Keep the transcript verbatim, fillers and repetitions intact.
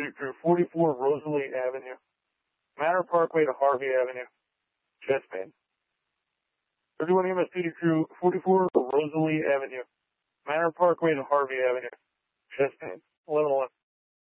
Studio Crew, forty-four Rosalie Avenue. Manor Parkway to Harvey Avenue. Chest pain. thirty-one E M S Studio Crew, forty-four Rosalie Avenue. Manor Parkway to Harvey Avenue. Chest pain. eleven eleven.